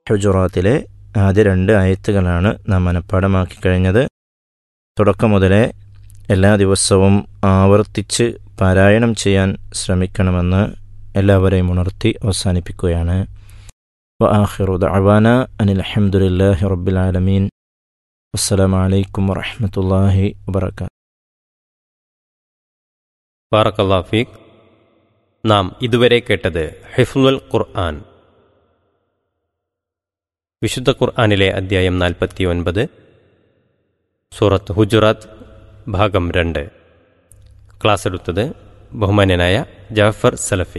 ഹുജറാത്തിലെ ആദ്യ 2 ആയത്തുകളാണ് നാം മനഃപ്പാഠമാക്കി കഴിഞ്ഞത്. തുടക്കം മുതലേ എല്ലാ ദിവസവും ആവർത്തിച്ച് പാരായണം ചെയ്യാൻ ശ്രമിക്കണമെന്ന് എല്ലാവരെയും ഉണർത്തി അവസാനിപ്പിക്കുകയാണ്. വആഖിറു ദഅവാന അനിൽ ഹംദുലില്ലാഹി റബ്ബിൽ ആലമീൻ. അസ്സലാമു അലൈക്കും വറഹ്മത്തുള്ളാഹി വബറകാതുഹു. ബാറക്കല്ലാഹു ഫീക്. നാം ഇതുവരെ കേട്ടത് ഹിഫ്ളുൽ ഖുർആൻ, വിശുദ്ധ ഖുർആനിലെ അധ്യായം 49, സൂറത്ത് ഹുജറാത്ത്, ഭാഗം 2. ക്ലാസ് എടുത്തത് ബഹുമാന്യനായ ജാഫർ സലഫി.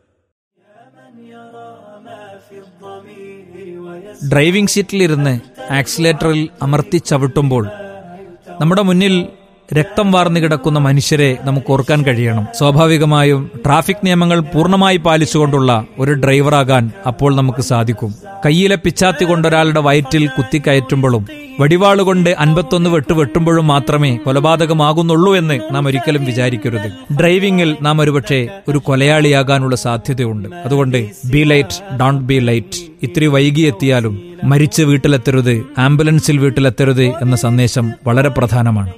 ഡ്രൈവിംഗ് സീറ്റിലിരുന്ന് ആക്സിലേറ്ററിൽ അമർത്തി ചവിട്ടുമ്പോൾ നമ്മുടെ മുന്നിൽ രക്തം വാർന്നു കിടക്കുന്ന മനുഷ്യരെ നമുക്ക് ഓർക്കാൻ കഴിയണം. സ്വാഭാവികമായും ട്രാഫിക് നിയമങ്ങൾ പൂർണ്ണമായി പാലിച്ചുകൊണ്ടുള്ള ഒരു ഡ്രൈവറാകാൻ അപ്പോൾ നമുക്ക് സാധിക്കും. കയ്യിലെ പിച്ചാത്തി കൊണ്ടൊരാളുടെ വയറ്റിൽ കുത്തിക്കയറ്റുമ്പോഴും വടിവാളുകൊണ്ട് 51 വെട്ട് വെട്ടുമ്പോഴും മാത്രമേ കൊലപാതകമാകുന്നുള്ളൂ എന്ന് നാം ഒരിക്കലും വിചാരിക്കരുത്. ഡ്രൈവിംഗിൽ നാം ഒരുപക്ഷെ ഒരു കൊലയാളിയാകാനുള്ള സാധ്യതയുണ്ട്. അതുകൊണ്ട് B light, don't be light. ഇത്തിരി വൈകിയെത്തിയാലും മരിച്ച് വീട്ടിലെത്തരുത്, ആംബുലൻസിൽ വീട്ടിലെത്തരുത് എന്ന സന്ദേശം വളരെ പ്രധാനമാണ്.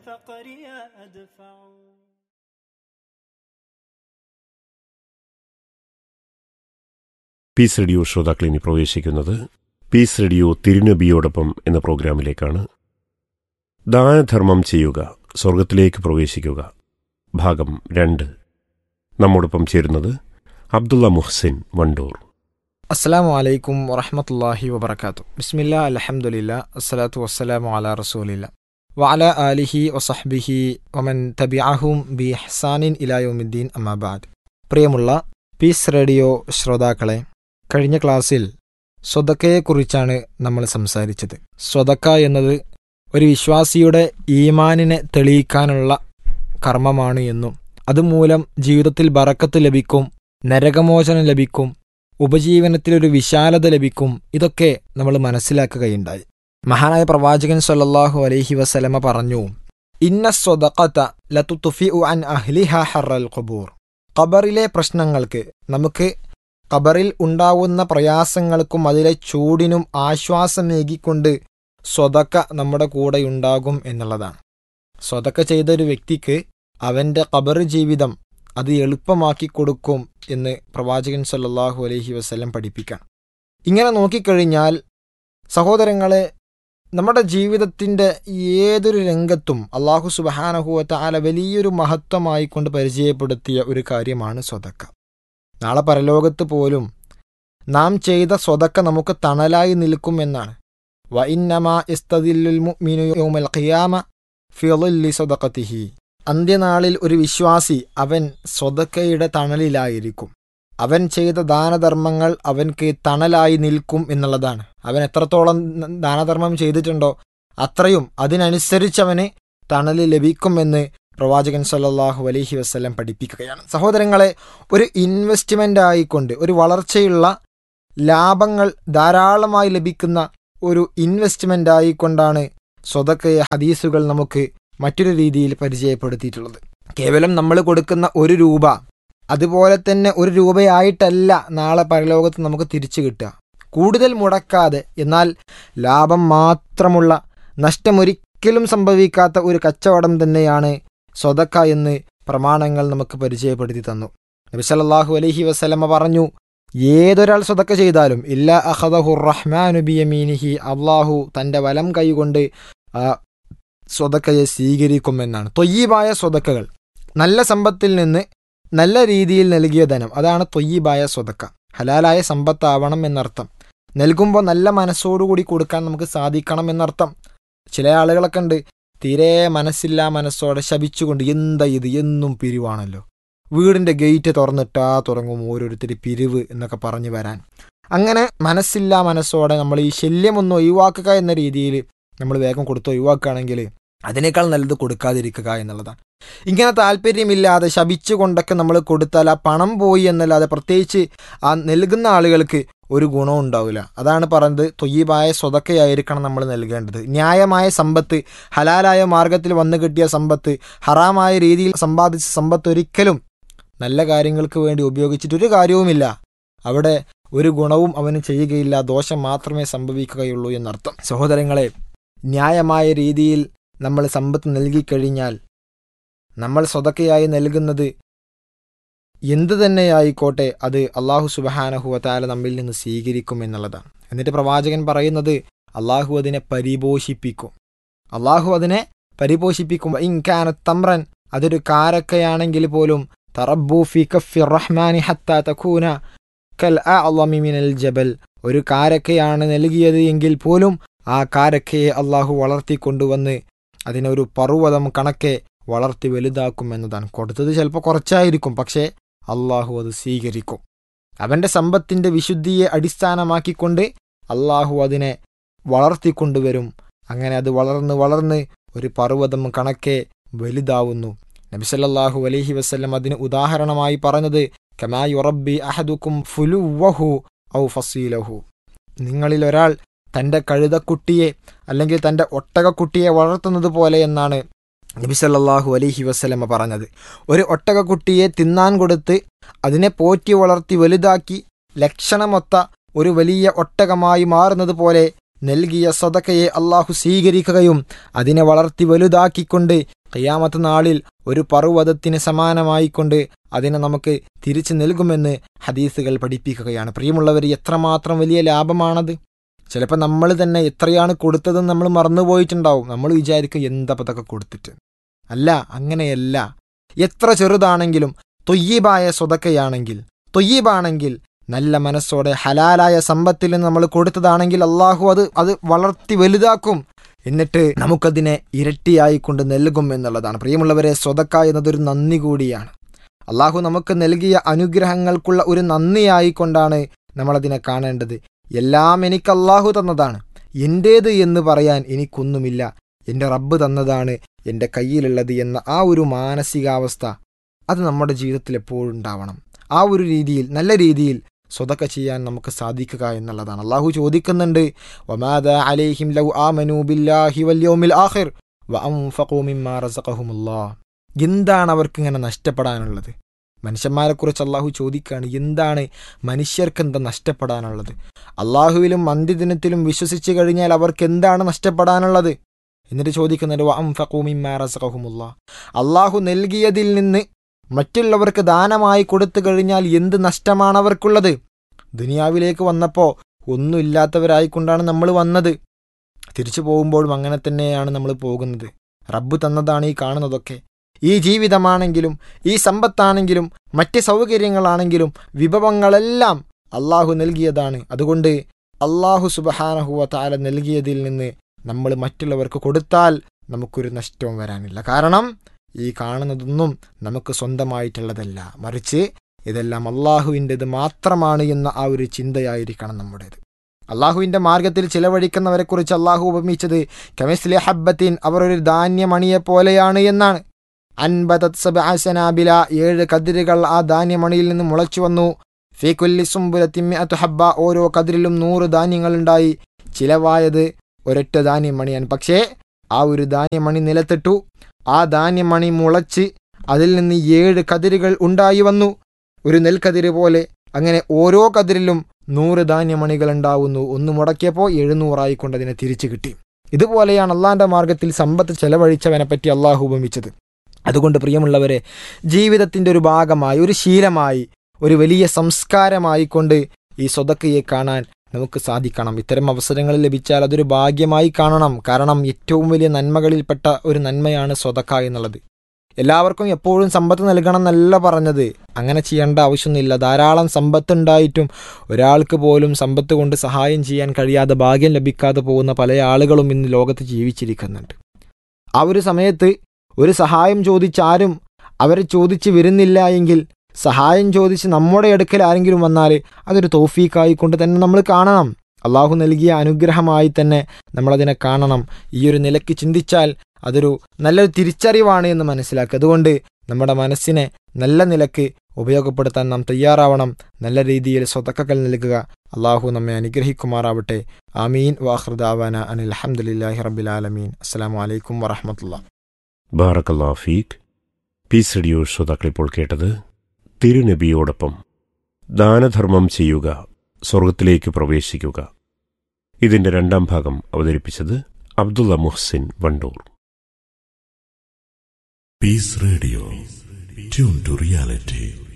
പീസ് റേഡിയോ ശ്രോതാക്കൾ ഇനി പ്രവേശിക്കുന്നത് പീസ് റേഡിയോ തിരുനബിയോടൊപ്പം എന്ന പ്രോഗ്രാമിലേക്കാണ്. ദാനധർമ്മം ചെയ്യുക, സ്വർഗത്തിലേക്ക് പ്രവേശിക്കുക, ഭാഗം 2. നമ്മോടൊപ്പം ചേരുന്നത് അബ്ദുള്ള മുഹ്സിൻ വണ്ടൂർ. അസ്സലാമു അലൈക്കും വറഹ്മത്തുള്ളാഹി വബറകാതുഹു. ബിസ്മില്ലാ, അൽഹംദുലില്ലാ, അസ്സലാത്തു വസ്സലാമു അലാ റസൂലില്ലാ വഅലാ ആലിഹി വസഹ്ബിഹി വമൻ തബിഅഹും ബിഇഹ്സാനിൻ ഇലാ യൗമിദ്ദീൻ, അമ്മാ ബഅദ്. പ്രിയമുള്ള പീസ് റേഡിയോ ശ്രോതാക്കളെ, കഴിഞ്ഞ ക്ലാസ്സിൽ സ്വതക്കയെക്കുറിച്ചാണ് നമ്മൾ സംസാരിച്ചത്. സ്വതക്ക എന്നത് ഒരു വിശ്വാസിയുടെ ഈമാനിനെ തെളിയിക്കാനുള്ള കർമ്മമാണ് എന്നും അതുമൂലം ജീവിതത്തിൽ ബറക്കത്ത് ലഭിക്കും, നരകമോചനം ലഭിക്കും, ഉപജീവനത്തിലൊരു വിശാലത ലഭിക്കും, ഇതൊക്കെ നമ്മൾ മനസ്സിലാക്കുകയുണ്ടായി. മഹാനായ പ്രവാചകൻ സ്വല്ലല്ലാഹു അലൈഹി വസല്ലമ പറഞ്ഞു, ഇന്ന സ്വദഖത ലതുത്ഫിഉ അൻ അഹ്ലിഹാ ഹർറൽ ഖുബൂർ. ഖബറിലെ പ്രശ്നങ്ങൾക്ക്, നമുക്ക് ഖബറിൽ ഉണ്ടാവുന്ന പ്രയാസങ്ങൾക്കും അതിലെ ചൂടിനും ആശ്വാസമേകിക്കൊണ്ട് സ്വതക്ക നമ്മുടെ കൂടെയുണ്ടാകും എന്നുള്ളതാണ്. സ്വതക്ക ചെയ്തൊരു വ്യക്തിക്ക് അവൻ്റെ ഖബർ ജീവിതം അത് എളുപ്പമാക്കി കൊടുക്കും എന്ന് പ്രവാചകൻ സ്വല്ലല്ലാഹു അലൈഹി വസല്ലം പഠിപ്പിക്കാം. ഇങ്ങനെ നോക്കിക്കഴിഞ്ഞാൽ സഹോദരങ്ങളെ, നമ്മുടെ ജീവിതത്തിൻ്റെ ഏതൊരു രംഗത്തും അല്ലാഹു സുബ്ഹാനഹു വ തആല വലിയൊരു മഹത്വമായിക്കൊണ്ട് പരിചയപ്പെടുത്തിയ ഒരു കാര്യമാണ് സ്വതക്ക. നാളെ പരലോകത്ത് പോലും നാം ചെയ്ത സ്വതക്ക നമുക്ക് തണലായി നിൽക്കും എന്നാണ്. വ ഇന്നമാ യസ്തദില്ലുൽ മുഅ്മിനു യൗമൽ ഖിയാമ ഫി ളില്ലി സ്വദഖതിഹി. അന്ത്യനാളിൽ ഒരു വിശ്വാസി അവൻ സ്വതക്കയുടെ തണലിലായിരിക്കും. അവൻ ചെയ്ത ദാനധർമ്മങ്ങൾ അവൻക്ക് തണലായി നിൽക്കും എന്നുള്ളതാണ്. അവൻ എത്രത്തോളം ദാനധർമ്മം ചെയ്തിട്ടുണ്ടോ അത്രയും അതിനനുസരിച്ചവന് തണല് ലഭിക്കുമെന്ന് പ്രവാചകൻ സ്വല്ലല്ലാഹു അലൈഹി വസല്ലം പഠിപ്പിക്കുകയാണ്. സഹോദരങ്ങളെ, ഒരു ഇൻവെസ്റ്റ്മെൻ്റ് ആയിക്കൊണ്ട് ഒരു വളർച്ചയുള്ള ലാഭങ്ങൾ ധാരാളമായി ലഭിക്കുന്ന ഒരു ഇൻവെസ്റ്റ്മെൻ്റ് ആയിക്കൊണ്ടാണ് സ്വതക്കയെ ഹദീസുകൾ നമുക്ക് മറ്റൊരു രീതിയിൽ പരിചയപ്പെടുത്തിയിട്ടുള്ളത്. കേവലം നമ്മൾ കൊടുക്കുന്ന 1 രൂപ അതുപോലെ തന്നെ 1 രൂപയായിട്ടല്ല നാളെ പരലോകത്ത് നമുക്ക് തിരിച്ചു കിട്ടുക. കൂടുതൽ മുടക്കാതെ എന്നാൽ ലാഭം മാത്രമുള്ള, നഷ്ടമൊരിക്കലും സംഭവിക്കാത്ത ഒരു കച്ചവടം തന്നെയാണ് സ്വതക്ക എന്ന് പ്രമാണങ്ങൾ നമുക്ക് പരിചയപ്പെടുത്തി തന്നു. നബി സല്ലല്ലാഹു അലൈഹി വസല്ലമ പറഞ്ഞു, ഏതൊരാൾ സ്വതക്ക ചെയ്താലും ഇല്ലാ അഖദഹു റഹ്മാനു ബിയമീനിഹി, അല്ലാഹു തൻ്റെ വലം കൈകൊണ്ട് ആ സ്വതക്കയെ സ്വീകരിക്കുമെന്നാണ്. ത്വയ്യിബായ സ്വതക്കകൾ, നല്ല സമ്പത്തിൽ നിന്ന് നല്ല രീതിയിൽ നൽകിയ ധനം, അതാണ് ത്വയ്യിബായ സ്വതക്ക. ഹലാലായ സമ്പത്താവണം എന്നർത്ഥം. നൽകുമ്പോൾ നല്ല മനസ്സോടുകൂടി കൊടുക്കാൻ നമുക്ക് സാധിക്കണം എന്നർത്ഥം. ചില ആളുകളൊക്കെ ഉണ്ട്, തീരെ മനസ്സില്ലാ മനസ്സോടെ ശപിച്ചുകൊണ്ട്, എന്താ ഇത് എന്നും പിരിവാണല്ലോ, വീടിൻ്റെ ഗേറ്റ് തുറന്നിട്ടാ തുടങ്ങും ഓരോരുത്തർ പിരിവ് എന്നൊക്കെ പറഞ്ഞു വരാൻ. അങ്ങനെ മനസ്സില്ലാ മനസ്സോടെ നമ്മൾ ഈ ശല്യമൊന്നും ഒഴിവാക്കുക എന്ന രീതിയിൽ നമ്മൾ വേഗം കൊടുത്ത് ഒഴിവാക്കുകയാണെങ്കിൽ അതിനേക്കാൾ നല്ലത് കൊടുക്കാതിരിക്കുക എന്നുള്ളതാണ്. ഇങ്ങനെ താല്പര്യമില്ലാതെ ശപിച്ചുകൊണ്ടൊക്കെ നമ്മൾ കൊടുത്താൽ ആ പണം പോയി എന്നല്ലാതെ പ്രത്യേകിച്ച് ആ നൽകുന്ന ആളുകൾക്ക് ഒരു ഗുണവും ഉണ്ടാവില്ല. അതാണ് പറഞ്ഞത്, ത്വയ്യിബായ സ്വതക്കയായിരിക്കണം നമ്മൾ നൽകേണ്ടത്. ന്യായമായ സമ്പത്ത്, ഹലാലായ മാർഗത്തിൽ വന്നു കിട്ടിയ സമ്പത്ത്, ഹറാമായ രീതിയിൽ സമ്പാദിച്ച സമ്പത്ത് ഒരിക്കലും നല്ല കാര്യങ്ങൾക്ക് വേണ്ടി ഉപയോഗിച്ചിട്ടൊരു കാര്യവുമില്ല. അവിടെ ഒരു ഗുണവും അവന് ചെയ്യുകയില്ല, ദോഷം മാത്രമേ സംഭവിക്കുകയുള്ളൂ എന്നർത്ഥം. സഹോദരങ്ങളെ, ന്യായമായ രീതിയിൽ നമ്മൾ സമ്പത്ത് നൽകിക്കഴിഞ്ഞാൽ നമ്മൾ സ്വതക്കയായി നൽകുന്നത് എന്തു തന്നെയായിക്കോട്ടെ അത് അള്ളാഹു സുബ്ഹാനഹു വ തആല നമ്മിൽ നിന്ന് സ്വീകരിക്കും എന്നുള്ളതാണ്. എന്നിട്ട് പ്രവാചകൻ പറയുന്നത് അള്ളാഹു അതിനെ പരിപോഷിപ്പിക്കും. അള്ളാഹു അതിനെ പരിപോഷിപ്പിക്കും. ഇൻകാന തംറൻ, അതൊരു കാരക്കയാണെങ്കിൽ പോലും തറബ്ബു ഫി കഫി റഹ്മാനി ഹത്താ തകൂന കൽ അഅളമി മിനൽ ജബൽ, ഒരു കാരക്കയാണ് നൽകിയത് എങ്കിൽ പോലും ആ കാരക്കയെ അള്ളാഹു വളർത്തിക്കൊണ്ടുവന്ന് അതിനൊരു പർവ്വതം കണക്കെ വളർത്തി വലുതാക്കും എന്നതാണ്. കൊടുത്തത് ചിലപ്പോൾ കുറച്ചായിരിക്കും, പക്ഷേ അള്ളാഹു അത് സ്വീകരിക്കും. അവൻ്റെ സമ്പത്തിൻ്റെ വിശുദ്ധിയെ അടിസ്ഥാനമാക്കിക്കൊണ്ട് അള്ളാഹു അതിനെ വളർത്തിക്കൊണ്ടുവരും. അങ്ങനെ അത് വളർന്ന് വളർന്ന് ഒരു പർവ്വതം കണക്കെ വലുതാവുന്നു. നബി സല്ലല്ലാഹു അലൈഹി വസല്ലം അതിന് ഉദാഹരണമായി പറഞ്ഞത് കമാ യുറബ്ബി അഹദുക്കും ഫുലുവഹു ഔ ഫസീലഹു, നിങ്ങളിൽ ഒരാൾ തൻ്റെ കഴുതക്കുട്ടിയെ അല്ലെങ്കിൽ തൻ്റെ ഒട്ടകക്കുട്ടിയെ വളർത്തുന്നത് പോലെ എന്നാണ് നബി സല്ലല്ലാഹു അലൈഹി വസല്ലം പറഞ്ഞത്. ഒരു ഒട്ടകക്കുട്ടിയെ തിന്നാൻ കൊടുത്ത് അതിനെ പോറ്റി വളർത്തി വലുതാക്കി ലക്ഷണമൊത്ത ഒരു വലിയ ഒട്ടകമായി മാറുന്നത് പോലെ നൽകിയ സദഖയെ അള്ളാഹു സ്വീകരിക്കുകയും അതിനെ വളർത്തി വലുതാക്കിക്കൊണ്ട് ഖിയാമത്ത് നാളിൽ ഒരു പർവ്വതത്തിന് സമാനമായിക്കൊണ്ട് അതിനെ നമുക്ക് തിരിച്ചു നൽകുമെന്ന് ഹദീസുകൾ പഠിപ്പിക്കുകയാണ്. പ്രിയമുള്ളവർ, എത്രമാത്രം വലിയ ലാഭമാണത്. ചിലപ്പോൾ നമ്മൾ തന്നെ എത്രയാണ് കൊടുത്തതെന്ന് നമ്മൾ മറന്നുപോയിട്ടുണ്ടാവും. നമ്മൾ വിചാരിക്കും എന്താ പതൊക്കെ കൊടുത്തിട്ട്. അല്ല, അങ്ങനെയല്ല. എത്ര ചെറുതാണെങ്കിലും തൊയ്യീബായ തൊയ്യീബാണെങ്കിൽ നല്ല മനസ്സോടെ ഹലാലായ സമ്പത്തിൽ നിന്ന് നമ്മൾ കൊടുത്തതാണെങ്കിൽ അള്ളാഹു അത് വളർത്തി വലുതാക്കും. എന്നിട്ട് നമുക്കതിനെ ഇരട്ടിയായിക്കൊണ്ട് നൽകും എന്നുള്ളതാണ്. പ്രിയമുള്ളവരെ, സ്വതക്ക എന്നതൊരു നന്ദി കൂടിയാണ്. അള്ളാഹു നമുക്ക് നൽകിയ അനുഗ്രഹങ്ങൾക്കുള്ള ഒരു നന്ദിയായിക്കൊണ്ടാണ് നമ്മളതിനെ കാണേണ്ടത്. എല്ലാം എനിക്ക് അള്ളാഹു തന്നതാണ്, എൻ്റേത് എന്ന് പറയാൻ എനിക്കൊന്നുമില്ല, എൻ്റെ റബ്ബ് തന്നതാണ് എൻ്റെ കയ്യിലുള്ളത് എന്ന ആ ഒരു മാനസികാവസ്ഥ അത് നമ്മുടെ ജീവിതത്തിൽ എപ്പോഴും ഉണ്ടാവണം. ആ ഒരു രീതിയിൽ, നല്ല രീതിയിൽ സ്വതക്ക ചെയ്യാൻ നമുക്ക് സാധിക്കുക എന്നുള്ളതാണ്. അള്ളാഹു ചോദിക്കുന്നുണ്ട്, വമാദാ അലൈഹിം ലൗ ആമനൂ ബില്ലാഹി വൽ യൗമിൽ ആഖിർ വഅൻഫഖൂ മിമ്മാ റസഖഹുമുല്ലാഹ്. എന്താണ് അവർക്കിങ്ങനെ നഷ്ടപ്പെടാനുള്ളത്? മനുഷ്യന്മാരെക്കുറിച്ച് അള്ളാഹു ചോദിക്കുകയാണ്, എന്താണ് മനുഷ്യർക്ക് എന്താ നഷ്ടപ്പെടാനുള്ളത്? അള്ളാഹുവിലും അന്ത്യദിനത്തിലും വിശ്വസിച്ച് കഴിഞ്ഞാൽ അവർക്ക് എന്താണ് നഷ്ടപ്പെടാനുള്ളത്? എന്നിട്ട് ചോദിക്കുന്നുണ്ട്, വഅൻഫഖൂ മിമ്മാ റസഖഹുമുല്ലാഹ്, അള്ളാഹു നൽകിയതിൽ നിന്ന് മറ്റുള്ളവർക്ക് ദാനമായി കൊടുത്തു കഴിഞ്ഞാൽ എന്ത് നഷ്ടമാണ് അവർക്കുള്ളത്? ദുനിയാവിലേക്ക് വന്നപ്പോൾ ഒന്നുമില്ലാത്തവരായിക്കൊണ്ടാണ് നമ്മൾ വന്നത്. തിരിച്ചു പോകുമ്പോഴും അങ്ങനെ തന്നെയാണ് നമ്മൾ പോകുന്നത്. റബ്ബ് തന്നതാണ് ഈ കാണുന്നതൊക്കെ. ഈ ജീവിതമാണെങ്കിലും ഈ സമ്പത്താണെങ്കിലും മറ്റ് സൗകര്യങ്ങളാണെങ്കിലും വിഭവങ്ങളെല്ലാം അള്ളാഹു നൽകിയതാണ്. അതുകൊണ്ട് അള്ളാഹു സുബ്ഹാനഹു വ തആല നൽകിയതിൽ നിന്ന് നമ്മൾ മറ്റുള്ളവർക്ക് കൊടുത്താൽ നമുക്കൊരു നഷ്ടവും വരാനില്ല. കാരണം ഈ കാണുന്നതൊന്നും നമുക്ക് സ്വന്തമായിട്ടുള്ളതല്ല, മറിച്ച് ഇതെല്ലാം അള്ളാഹുവിൻ്റെത് മാത്രമാണ് എന്ന ആ ഒരു ചിന്തയായിരിക്കണം നമ്മുടേത്. അള്ളാഹുവിൻ്റെ മാർഗത്തിൽ ചിലവഴിക്കുന്നവരെക്കുറിച്ച് അള്ളാഹു ഉപമിച്ചത് കമിസ്ലി ഹബ്ബത്തിൻ, അവർ ഒരു ധാന്യമണിയെപ്പോലെയാണ് എന്നാണ്. അൻബതത് സബ്അ സനാബില, 7 കതിരുകൾ ആ ധാന്യമണിയിൽ നിന്ന് മുളച്ചു വന്നു. ഫീ കുല്ലി സുംബുലത്തിൻ മിഅതു ഹബ്ബ, ഓരോ കതിരിലും 100 ധാന്യങ്ങളുണ്ടായി. ചിലവായത് ഒരൊറ്റ ധാന്യമണിയാണ്. പക്ഷേ ആ ഒരു ധാന്യമണി നിലത്തിട്ടു, ആ ധാന്യമണി മുളച്ച് അതിൽ നിന്ന് 7 കതിരുകൾ ഉണ്ടായി വന്നു, ഒരു നെൽക്കതിര് പോലെ. അങ്ങനെ ഓരോ കതിരിലും 100 ധാന്യമണികൾ ഉണ്ടാവുന്നു. ഒന്ന് മുടക്കിയപ്പോൾ 700 ആയിക്കൊണ്ട് അതിനെ തിരിച്ചു കിട്ടി. ഇതുപോലെയാണ് അള്ളാഹിൻ്റെ മാർഗത്തിൽ സമ്പത്ത് ചെലവഴിച്ചവനെ പറ്റി അള്ളാഹു ഉപമിച്ചത്. അതുകൊണ്ട് പ്രിയമുള്ളവരെ, ജീവിതത്തിൻ്റെ ഒരു ഭാഗമായി, ഒരു ശീലമായി, ഒരു വലിയ സംസ്കാരമായിക്കൊണ്ട് ഈ സ്വതക്കയെ കാണാൻ നമുക്ക് സാധിക്കണം. ഇത്തരം അവസരങ്ങൾ ലഭിച്ചാൽ അതൊരു ഭാഗ്യമായി കാണണം. കാരണം ഏറ്റവും വലിയ നന്മകളിൽപ്പെട്ട ഒരു നന്മയാണ് സ്വതക്ക എന്നുള്ളത്. എല്ലാവർക്കും എപ്പോഴും സമ്പത്ത് നൽകണം എന്നല്ല പറഞ്ഞത്. അങ്ങനെ ചെയ്യേണ്ട ആവശ്യമൊന്നുമില്ല. ധാരാളം സമ്പത്തുണ്ടായിട്ടും ഒരാൾക്ക് പോലും സമ്പത്ത് കൊണ്ട് സഹായം ചെയ്യാൻ കഴിയാതെ ഭാഗ്യം ലഭിക്കാതെ പോകുന്ന പല ആളുകളും ഇന്ന് ലോകത്ത് ജീവിച്ചിരിക്കുന്നുണ്ട്. ആ ഒരു സമയത്ത് ഒരു സഹായം ചോദിച്ചാരും അവരെ ചോദിച്ച് വരുന്നില്ല എങ്കിൽ, സഹായം ചോദിച്ച് നമ്മുടെ അടുക്കൽ ആരെങ്കിലും വന്നാൽ അതൊരു തൗഫീഖായിക്കൊണ്ട് തന്നെ നമ്മൾ കാണണം. അള്ളാഹു നൽകിയ അനുഗ്രഹമായി തന്നെ നമ്മളതിനെ കാണണം. ഈ ഒരു നിലയ്ക്ക് ചിന്തിച്ചാൽ അതൊരു നല്ലൊരു തിരിച്ചറിവാണ് എന്ന് മനസ്സിലാക്കുക. അതുകൊണ്ട് നമ്മുടെ മനസ്സിനെ നല്ല നിലയ്ക്ക് ഉപയോഗപ്പെടുത്താൻ നാം തയ്യാറാവണം. നല്ല രീതിയിൽ സ്വതക്കകൾ നൽകുക. അള്ളാഹു നമ്മെ അനുഗ്രഹിക്കുമാറാവട്ടെ. ആമീൻ. വാഖിറു ദഅവാന അനിൽ ഹംദുലില്ലാഹി റബ്ബിൽ ആലമീൻ. അസ്സലാമു അലൈക്കും വറഹ്മത്തുള്ളാഹി. ബാറക്കല്ലാഹു ഫീക്ക്. പീസ് റേഡിയോ ശ്രോതാക്കൾ ഇപ്പോൾ കേട്ടത് തിരുനബിയോടൊപ്പം ദാനധർമ്മം ചെയ്യുക, സ്വർഗത്തിലേക്ക് പ്രവേശിക്കുക. ഇതിന്റെ രണ്ടാം ഭാഗം അവതരിപ്പിച്ചത് Abdulla Muhsin Wandoor. Piece radio, tune to reality.